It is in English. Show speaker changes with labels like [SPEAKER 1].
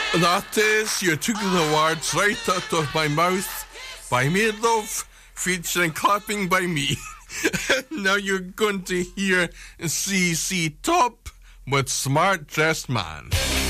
[SPEAKER 1] That is, you took the words right out of my mouth. By Meatloaf, featuring Clapping by Me. Now you're going to hear CC Top with Smart Dressed Man.